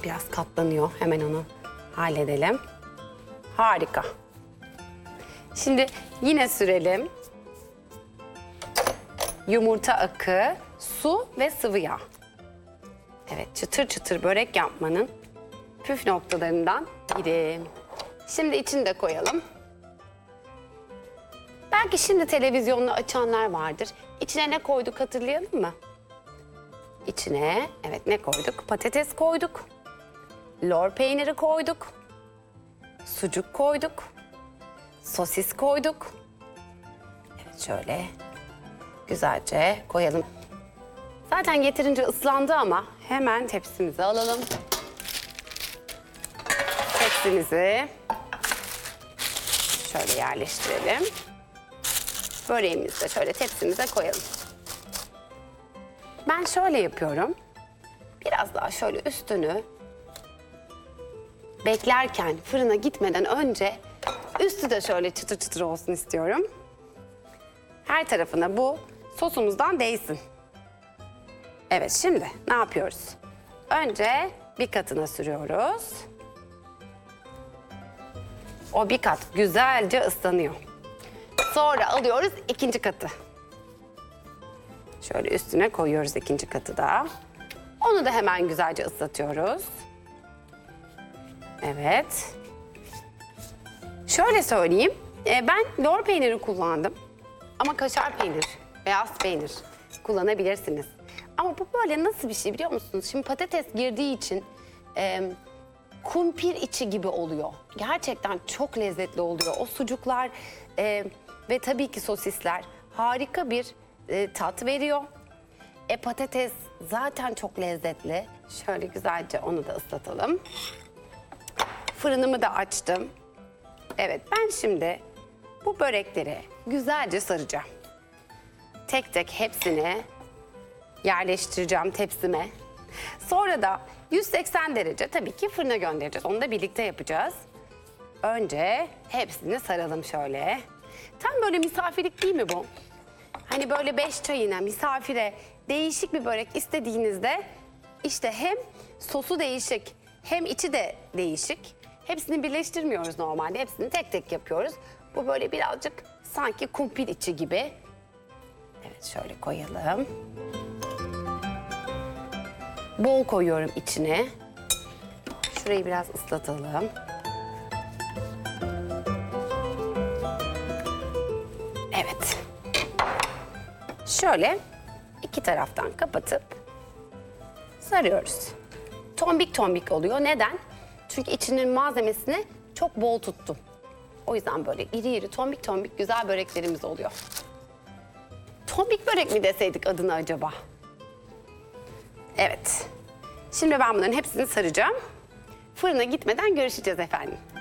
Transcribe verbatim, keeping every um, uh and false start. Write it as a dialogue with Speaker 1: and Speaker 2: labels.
Speaker 1: biraz katlanıyor. Hemen onu halledelim. Harika. Şimdi yine sürelim. Yumurta akı, su ve sıvı yağ. Evet, çıtır çıtır börek yapmanın püf noktalarından biri. Şimdi içini de koyalım. Belki şimdi televizyonunu açanlar vardır. İçine ne koyduk hatırlayalım mı? İçine, evet ne koyduk? Patates koyduk. Lor peyniri koyduk. Sucuk koyduk. Sosis koyduk. Evet şöyle güzelce koyalım. Zaten yeterince ıslandı ama hemen tepsimizi alalım. Tepsimizi şöyle yerleştirelim. Böreğimizi de şöyle tepsimize koyalım. Ben şöyle yapıyorum. Biraz daha şöyle üstünü beklerken fırına gitmeden önce üstü de şöyle çıtır çıtır olsun istiyorum. Her tarafına bu sosumuzdan değsin. Evet şimdi ne yapıyoruz? Önce bir katına sürüyoruz. O bir kat güzelce ıslanıyor. Sonra alıyoruz ikinci katı. Şöyle üstüne koyuyoruz ikinci katı da. Onu da hemen güzelce ıslatıyoruz. Evet. Şöyle söyleyeyim. Ben lor peyniri kullandım. Ama kaşar peynir, beyaz peynir kullanabilirsiniz. Ama bu böyle nasıl bir şey biliyor musunuz? Şimdi patates girdiği için e, kumpir içi gibi oluyor. Gerçekten çok lezzetli oluyor. O sucuklar e, ve tabii ki sosisler harika bir e, tat veriyor. E patates zaten çok lezzetli. Şöyle güzelce onu da ıslatalım. Fırınımı da açtım. Evet ben şimdi bu börekleri güzelce saracağım. Tek tek hepsini yerleştireceğim tepsime. Sonra da yüz seksen derece tabii ki fırına göndereceğiz. Onu da birlikte yapacağız. Önce hepsini saralım şöyle. Tam böyle misafirlik değil mi bu? Hani böyle beş çayına, misafire değişik bir börek istediğinizde işte hem sosu değişik hem içi de değişik. Hepsini birleştirmiyoruz normalde. Hepsini tek tek yapıyoruz. Bu böyle birazcık sanki kumpir içi gibi. Evet şöyle koyalım. Bol koyuyorum içine. Şurayı biraz ıslatalım. Evet. Şöyle iki taraftan kapatıp sarıyoruz. Tombik tombik oluyor. Neden? Çünkü içinin malzemesini çok bol tuttum. O yüzden böyle iri iri tombik tombik güzel böreklerimiz oluyor. Tombik börek mi deseydik adını acaba? Evet. Şimdi ben bunların hepsini saracağım. Fırına gitmeden görüşeceğiz efendim.